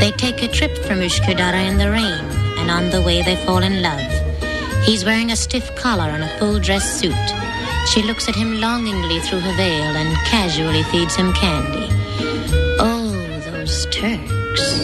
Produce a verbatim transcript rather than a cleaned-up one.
They take a trip from Üsküdar in the rain, and on the way they fall in love. He's wearing a stiff collar and a full-dress suit. She looks at him longingly through her veil and casually feeds him candy. Oh, those Turks.